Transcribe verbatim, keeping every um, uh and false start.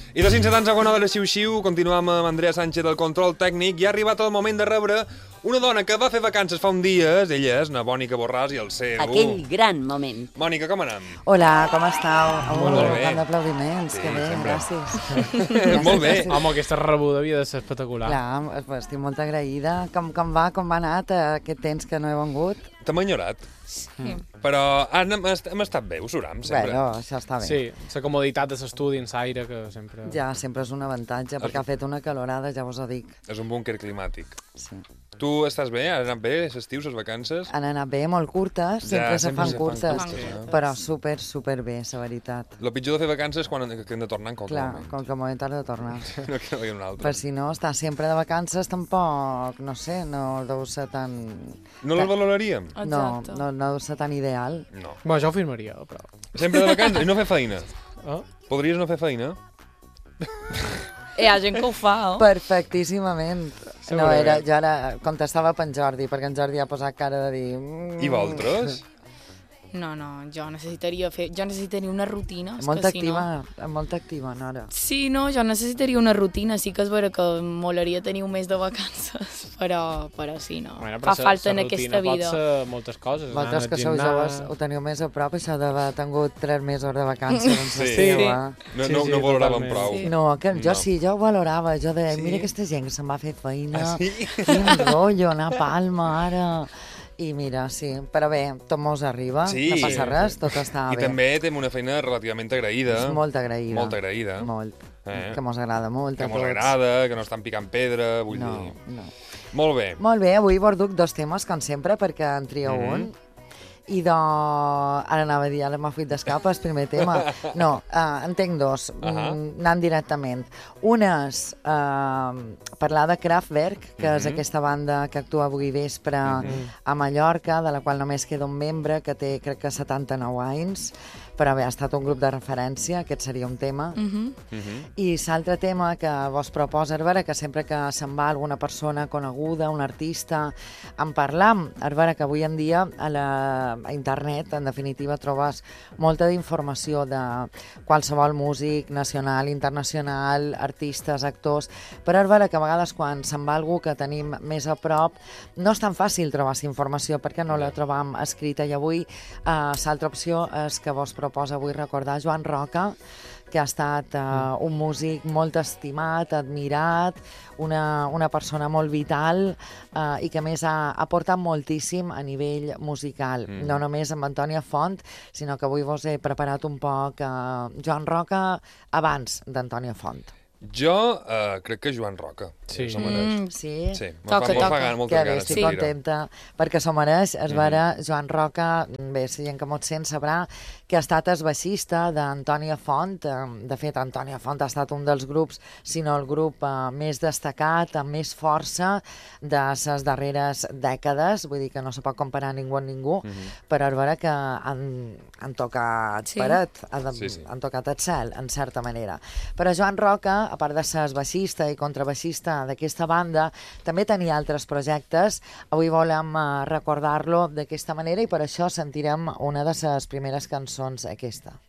I de sense tants segona de la xiu-xiu, continuem amb Andrea Sánchez del control tècnic i ha arribat el moment de rebre una dona que va fer vacances fa un dies. Ella és na Mònica Borràs i el seu... Aquell gran moment. Mònica, com anem? Hola, com estàu? Molt Oh, bé. tant d'aplaudiments, Sí, que bé, sempre. gràcies. Molt bé. Home, aquesta rebuda havia de ser espectacular. Clar, pues, estic molt agraïda. Com, com va, com va anat eh, aquest temps que no he vengut? T'hem enyorat. Sí. Però hem, hem estat bé, ho suram, sempre. Bueno, això està bé. Sí, la comoditat de l'estudi en l'aire, que sempre... Ja, sempre és un avantatge, perquè ha fet una calorada, ja vos ho dic. És un búnquer climàtic. Sí. Tu estàs bé? Has anat bé, l'estiu, les vacances? Han anat bé, molt curtes, Ja, sempre se sempre fan se fan curtes, curtes, eh? però super, super bé, la veritat. El pitjor de fer vacances és quan que hem de tornar en qualsevol Clar, moment. com que moment has de tornar. No que no hi ha un altre. Per si no, estar sempre de vacances tampoc, no sé, no deu ser tan... No el valoraríem? No, Exacte. no, no deu ser tan ideal. No. Bueno, jo ho firmaria, però... Sempre de vacances i no fer feina. Eh? Podries no fer feina? Hi ha gent que ho fa, oh? Perfectíssimament. No, Segurament. era, jo ara contestava per en Jordi, perquè en Jordi ha posat cara de dir... Mm, I vosaltres? No, no, jo necessitaria fer... Jo necessitaria una rutina. és Molt que si activa, no... molt activa, Nora. Sí, no, jo necessitaria una rutina. Sí que és vera que molaria tenir un mes de vacances, però, però sí, no. Bueno, Fa sa- falta sa en rutina aquesta vida. Pot ser moltes coses. Vosaltres anar que al sou gimnàs. joves ho teniu més a prop, això d'haver tingut tres mesos de vacances, doncs Sí. esteu, Sí. eh? No, Sí, no, sí, no valoràvem totalment. prou. Sí. No, que jo No. sí, jo ho valorava, jo deia, Sí? mira aquesta gent que se'n va a fer feina, Ah, sí? quin rotllo, anar a Palma ara... I mira, sí, però bé, tot mos arriba, Sí. no passa res, tot està I bé. també tenim una feina relativament agraïda. És molt agraïda. Molt agraïda. Molt. Eh? Que mos agrada molt Que a mos tots. agrada, que no estan picant pedra, vull No, dir... no. Molt bé. Molt bé, avui vos duc dos temes, com sempre, perquè en trieu Mhm. un. I de... Ara anava a dir, ara m'ha fuit d'escapa, el primer tema. No, uh, en tinc dos, uh Ahà. -huh. anant directament. Un és uh, parlar de Kraftwerk, que és Mhm. aquesta banda que actua avui vespre a Mallorca, de la qual només queda un membre, que té, crec que setanta-nou anys, però bé, ha estat un grup de referència, aquest seria un tema. Mhm. Mhm. I l'altre tema que vos proposa Arbara, que sempre que se'n va alguna persona coneguda, un artista, en parlam, Arbara, que avui en dia a, la, a internet, en definitiva, trobes molta d'informació de qualsevol músic nacional, internacional, artistes, actors, però Arbara, que a vegades quan se'n va algú que tenim més a prop, no és tan fàcil trobar aquesta informació perquè no la trobam escrita, i avui eh, l'altra opció és que vos proposa avui recordar Joan Roca, que ha estat uh, un músic molt estimat, admirat, una, una persona molt vital uh, i que a més ha aportat moltíssim a nivell musical, Mm. no només amb Antònia Font, sinó que avui vos he preparat un poc uh, Joan Roca abans d'Antònia Font. Jo uh, crec que Joan Roca. Sí. S'ho mereix. Mm. Sí? Sí, me'n Toca, fa, molt toca. fa ganes, moltes Que bé, ganes. estic de dir-ho. contenta, perquè s'ho mereix. Es vera, Joan Roca, bé, la gent que mos sent sabrà que ha estat el baixista d'Antònia Font. Eh, De fet, Antònia Font ha estat un dels grups, si no el grup eh, més destacat, amb més força de les darreres dècades. Vull dir que no se pot comparar ningú amb ningú, però és vera que han, han tocat Sí. paret, han, Sí, sí. han tocat el cel, en certa manera. Però Joan Roca, a part de ser baixista i contrabaixista d'aquesta banda, també tenia altres projectes. Avui volem eh, recordar-lo d'aquesta manera i per això sentirem una de les primeres cançons, aquesta.